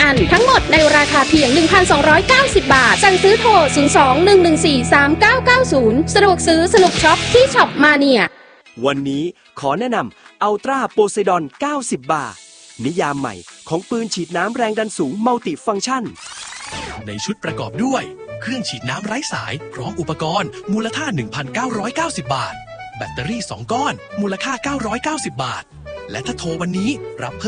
อันทั้งหมดในราคาเพียง 1,290 บาทสั่งซื้อโทร 02-114-3990 สะดวกซื้อสนุกช็อปที่ช็อปมาเนียวันนี้ขอแนะนำอัลตราโพไซดอน90 บาทนิยามใหม่ของปืนฉีดน้ำแรงดันสูงมัลติฟังก์ชันในชุดประกอบด้วยเครื่องฉีดน้ำไร้สายพร้อมอุปกรณ์มูลค่า 1,990 บาทแบตเตอรี่2ก้อนมูลค่า990 บาทและถ้าโทรวันนี้รับเพิ่ม